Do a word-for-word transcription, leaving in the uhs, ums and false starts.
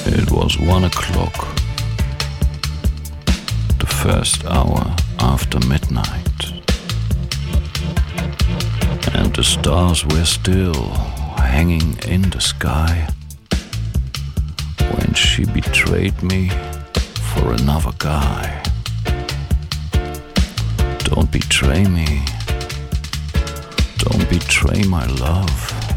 It was one o'clock, the first hour after midnight, and the stars were still hanging in the sky when she betrayed me for another guy. Don't betray me, don't betray my love.